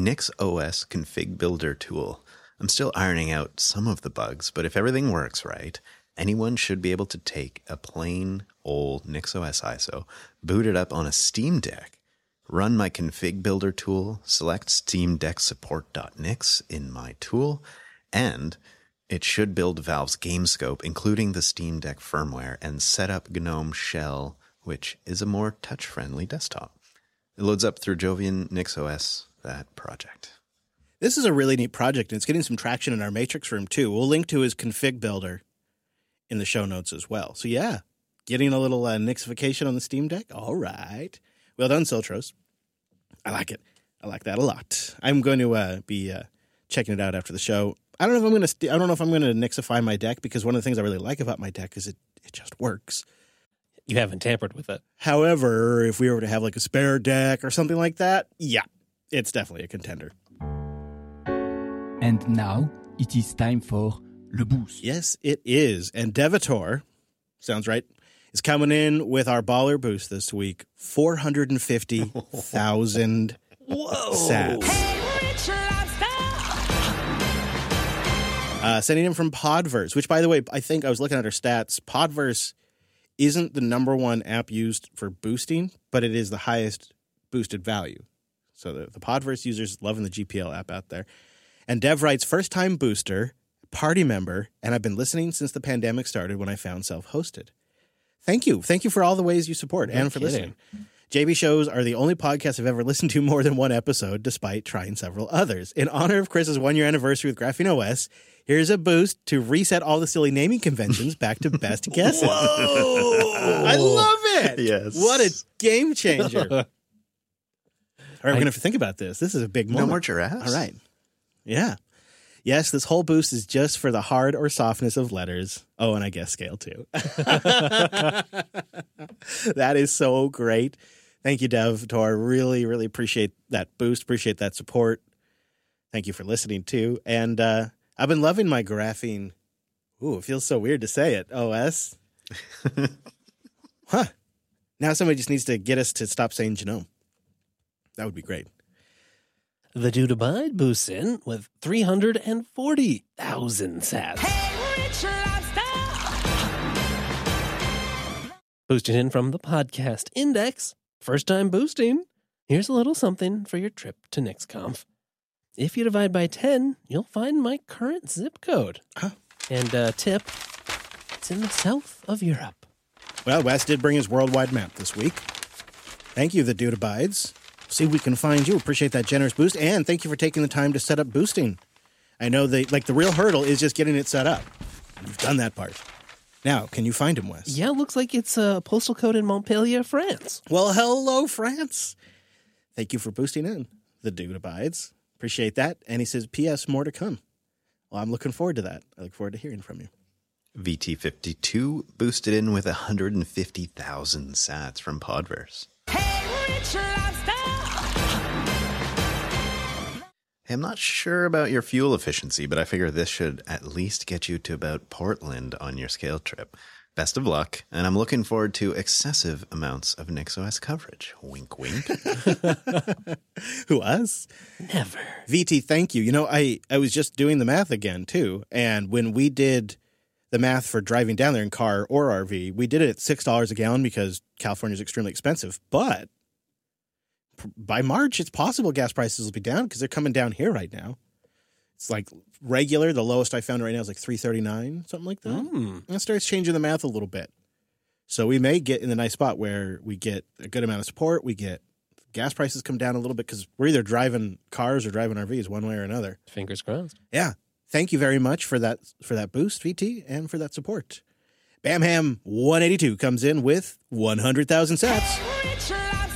Nix OS Config Builder tool. I'm still ironing out some of the bugs, but if everything works right, anyone should be able to take a plain old NixOS ISO, boot it up on a Steam Deck, run my config builder tool, select Steam Deck support.nix in my tool, and it should build Valve's game scope, including the Steam Deck firmware, and set up GNOME Shell, which is a more touch-friendly desktop. It loads up through Jovian NixOS, that project. This is a really neat project, and it's getting some traction in our Matrix room, too. We'll link to his config builder in the show notes as well. So, yeah, getting a little Nixification on the Steam Deck. All right. Well done, Soltros. I like it. I like that a lot. I'm going to be checking it out after the show. I don't know if I'm going to Nixify my deck, because one of the things I really like about my deck is it just works. You haven't tampered with it. However, if we were to have like a spare deck or something like that, yeah, it's definitely a contender. And now it is time for Le Boost. Yes, it is. And Devator, sounds right, is coming in with our baller boost this week. 450,000 sats. Sending in from Podverse, which, by the way, I think I was looking at our stats. Podverse isn't the number one app used for boosting, but it is the highest boosted value. So the Podverse users loving the GPL app out there. And Dev writes, first-time booster, party member, and I've been listening since the pandemic started when I found self-hosted. Thank you. Thank you for all the ways you support and for listening. JB shows are the only podcast I've ever listened to more than one episode, despite trying several others. In honor of Chris's one-year anniversary with Graphene OS, here's a boost to reset all the silly naming conventions back to best guesses. Whoa! I love it. Yes. What a game changer. All right, we're going to have to think about this. This is a big moment. No more giraffes? All right. Yeah. Yes, this whole boost is just for the hard or softness of letters. Oh, and I guess scale too. That is so great. Thank you, Dev Tor. Really, really appreciate that boost. Appreciate that support. Thank you for listening too. And I've been loving my Graphene. Ooh, it feels so weird to say it. OS. Huh. Now somebody just needs to get us to stop saying genome. That would be great. The Dude Abide boosts in with 340,000 sats. Boosting in from the podcast index. First time boosting. Here's a little something for your trip to NixConf. If you divide by 10, you'll find my current zip code. Huh? And tip, it's in the south of Europe. Well, Wes did bring his worldwide map this week. Thank you, The Dude Abides. See if we can find you. Appreciate that generous boost. And thank you for taking the time to set up boosting. I know the real hurdle is just getting it set up. You've done that part. Now, can you find him, Wes? Yeah, looks like it's a postal code in Montpellier, France. Well, hello, France. Thank you for boosting in. The Dude Abides. Appreciate that. And he says, P.S. more to come. Well, I'm looking forward to that. I look forward to hearing from you. VT52 boosted in with 150,000 sats from Podverse. Hey, I'm not sure about your fuel efficiency, but I figure this should at least get you to about Portland on your scale trip. Best of luck, and I'm looking forward to excessive amounts of NixOS coverage. Wink, wink. Who, us? Never. VT, thank you. You know, I was just doing the math again, too. And when we did the math for driving down there in car or RV, we did it at $6 a gallon because California is extremely expensive. But by March, it's possible gas prices will be down because they're coming down here right now. It's like regular. The lowest I found right now is like $3.39, something like that. That starts changing the math a little bit. So we may get in the nice spot where we get a good amount of support. We get gas prices come down a little bit because we're either driving cars or driving RVs one way or another. Fingers crossed. Yeah. Thank you very much for that boost, VT, and for that support. Bamham 182 comes in with 100,000 sats.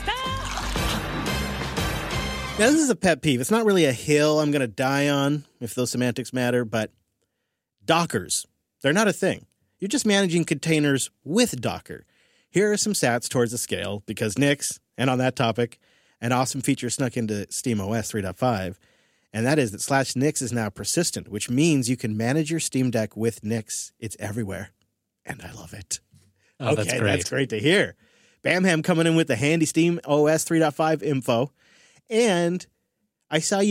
Now, this is a pet peeve. It's not really a hill I'm going to die on, if those semantics matter, but Dockers, they're not a thing. You're just managing containers with Docker. Here are some sats towards the scale, because Nix, and on that topic, an awesome feature snuck into SteamOS 3.5, and that is that /Nix is now persistent, which means you can manage your Steam Deck with Nix. It's everywhere, and I love it. Oh, that's great. That's great to hear. Bamham coming in with the handy SteamOS 3.5 info. And I saw you